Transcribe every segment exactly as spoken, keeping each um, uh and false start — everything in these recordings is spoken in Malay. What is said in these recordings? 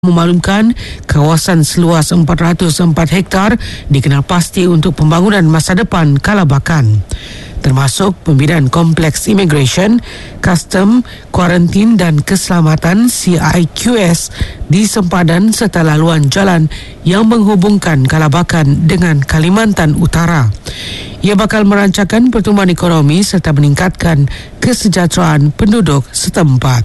memaklumkan kawasan seluas empat ratus empat hektar dikenal pasti untuk pembangunan masa depan Kalabakan, termasuk pembinaan kompleks imigresen, custom, kuarantin dan keselamatan C I Q S di sempadan serta laluan jalan yang menghubungkan Kalabakan dengan Kalimantan Utara. Ia bakal merancakan pertumbuhan ekonomi serta meningkatkan kesejahteraan penduduk setempat.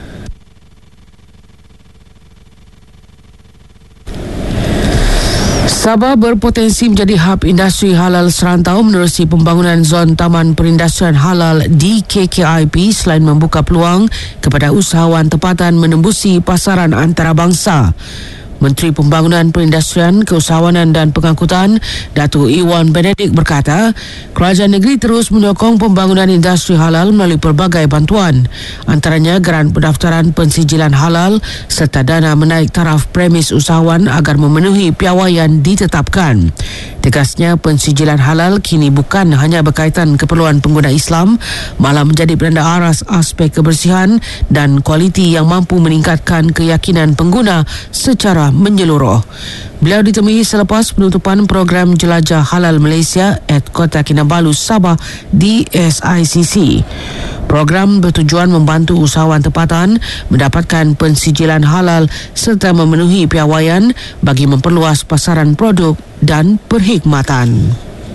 Sabah berpotensi menjadi hub industri halal serantau menerusi pembangunan zon Taman Perindustrian Halal di K K I P selain membuka peluang kepada usahawan tempatan menembusi pasaran antarabangsa. Menteri Pembangunan Perindustrian, Keusahawanan dan Pengangkutan Datuk Iwan Benedict berkata, kerajaan negeri terus menyokong pembangunan industri halal melalui pelbagai bantuan, antaranya geran pendaftaran pensijilan halal serta dana menaik taraf premis usahawan agar memenuhi piawaian ditetapkan. Tegasnya, pensijilan halal kini bukan hanya berkaitan keperluan pengguna Islam, malah menjadi penanda aras aspek kebersihan dan kualiti yang mampu meningkatkan keyakinan pengguna secara menyeluruh. Beliau ditemui selepas penutupan program Jelajah Halal Malaysia at Kota Kinabalu, Sabah di S I C C. Program bertujuan membantu usahawan tempatan mendapatkan pensijilan halal serta memenuhi piawaian bagi memperluas pasaran produk dan perkhidmatan.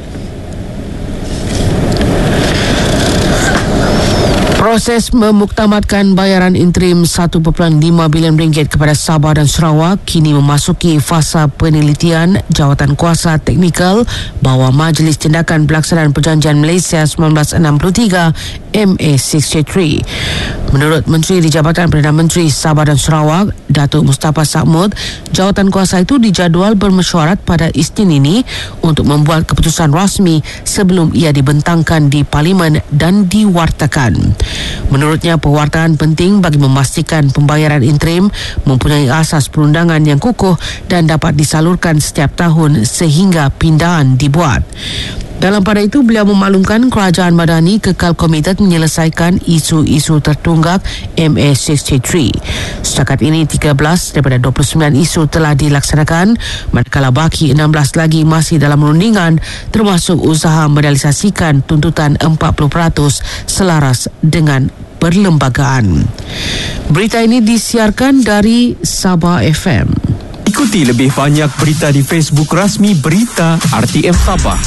Proses memuktamadkan bayaran interim satu perpuluhan lima bilion ringgit kepada Sabah dan Sarawak kini memasuki fasa penelitian Jawatan Kuasa Teknikal bawah Majlis Tindakan Pelaksanaan Perjanjian Malaysia seribu sembilan ratus enam puluh tiga M A enam puluh tiga. Menurut Menteri di Jabatan Perdana Menteri Sabah dan Sarawak, Datuk Mustafa Saamud, jawatan kuasa itu dijadual bermesyuarat pada Isnin ini untuk membuat keputusan rasmi sebelum ia dibentangkan di Parlimen dan diwartakan. Menurutnya, pewartaan penting bagi memastikan pembayaran interim mempunyai asas perundangan yang kukuh dan dapat disalurkan setiap tahun sehingga pindahan dibuat. Dalam pada itu, beliau memaklumkan kerajaan Madani kekal komited menyelesaikan isu-isu tertunggak M A enam puluh tiga. Setakat ini, tiga belas daripada dua puluh sembilan isu telah dilaksanakan, manakala baki enam belas lagi masih dalam rundingan, termasuk usaha merealisasikan tuntutan empat puluh peratus selaras dengan perlembagaan. Berita ini disiarkan dari Sabah F M. Ikuti lebih banyak berita di Facebook rasmi Berita R T M Sabah.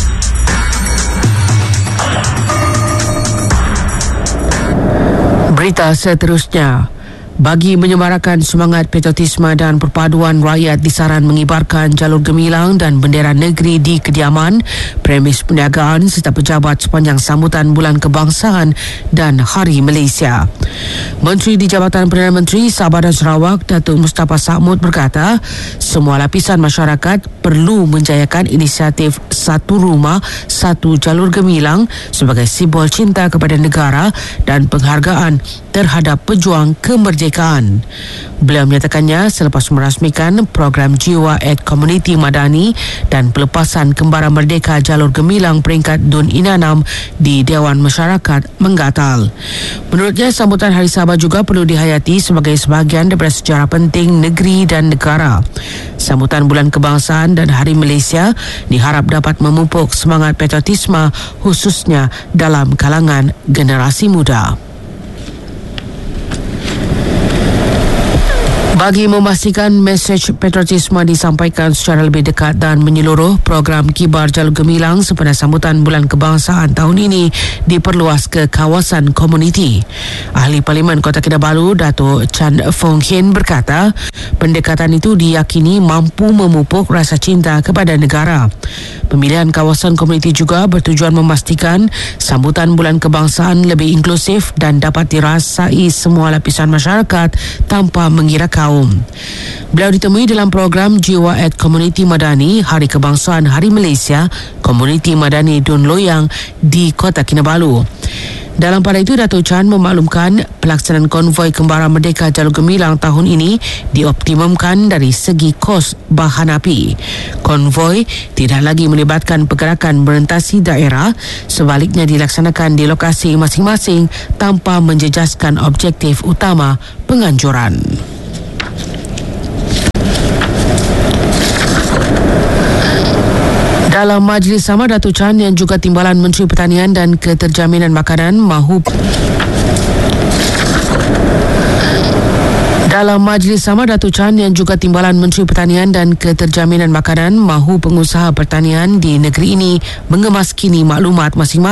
Berita seterusnya. Bagi menyemarakan semangat patriotisme dan perpaduan rakyat, disaran mengibarkan jalur gemilang dan bendera negeri di kediaman, premis perniagaan serta pejabat sepanjang sambutan Bulan Kebangsaan dan Hari Malaysia. Menteri di Jabatan Perdana Menteri Sabah dan Sarawak, Datuk Mustafa Saamud berkata, semua lapisan masyarakat perlu menjayakan inisiatif Satu Rumah, Satu Jalur Gemilang sebagai simbol cinta kepada negara dan penghargaan terhadap pejuang kemerdekaan. Beliau menyatakannya selepas merasmikan program Jiwa at Komuniti Madani dan pelepasan Kembara Merdeka Jalur Gemilang peringkat Dun Inanam di Dewan Masyarakat Menggatal. Menurutnya, sambutan Hari Sabah juga perlu dihayati sebagai sebahagian daripada sejarah penting negeri dan negara. Sambutan Bulan Kebangsaan dan Hari Malaysia diharap dapat memupuk semangat patriotisme khususnya dalam kalangan generasi muda. Bagi memastikan mesej patriotisme disampaikan secara lebih dekat dan menyeluruh, program Kibar Jalur Gemilang sempena sambutan Bulan Kebangsaan tahun ini diperluas ke kawasan komuniti. Ahli Parlimen Kota Kinabalu, Datuk Chan Fong Hin berkata, pendekatan itu diyakini mampu memupuk rasa cinta kepada negara. Pemilihan kawasan komuniti juga bertujuan memastikan sambutan Bulan Kebangsaan lebih inklusif dan dapat dirasai semua lapisan masyarakat tanpa mengira kaum. Beliau ditemui dalam program Jiwa at Komuniti Madani Hari Kebangsaan Hari Malaysia Komuniti Madani Dun Loyang di Kota Kinabalu. Dalam pada itu, Datuk Chan memaklumkan pelaksanaan konvoi Kembara Merdeka Jalur Gemilang tahun ini dioptimumkan dari segi kos bahan api. Konvoi tidak lagi melibatkan pergerakan merentasi daerah, sebaliknya dilaksanakan di lokasi masing-masing tanpa menjejaskan objektif utama penganjuran. Dalam majlis sama, Datuk Chan yang juga Timbalan Menteri Pertanian dan Keterjaminan Makanan mahu Dalam majlis sama, Datuk Chan yang juga Timbalan Menteri Pertanian dan Keterjaminan Makanan mahu pengusaha pertanian di negeri ini mengemaskini maklumat masing-masing